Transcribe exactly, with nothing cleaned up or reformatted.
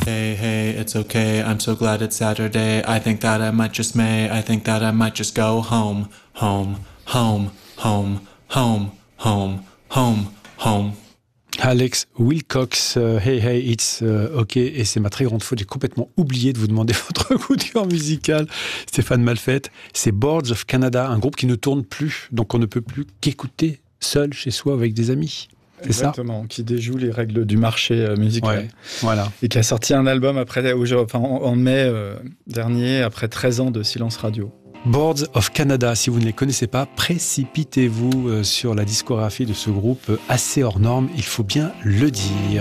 Hey, hey, it's okay, I'm so glad it's Saturday. I think that I might just may, I think that I might just go home, home, home, home, home, home, home, home. Alex Wilcox, euh, Hey Hey It's euh, OK, et c'est ma très grande faute, j'ai complètement oublié de vous demander votre coup de cœur musical, Stéphane Malfette. C'est Boards of Canada, un groupe qui ne tourne plus, donc on ne peut plus qu'écouter seul chez soi avec des amis. C'est Exactement, ça qui déjoue les règles du marché euh, musical. Ouais, voilà. Et qui a sorti un album après, enfin, en, en mai euh, dernier, après treize ans de silence radio. Boards of Canada, si vous ne les connaissez pas, précipitez-vous sur la discographie de ce groupe assez hors norme, il faut bien le dire.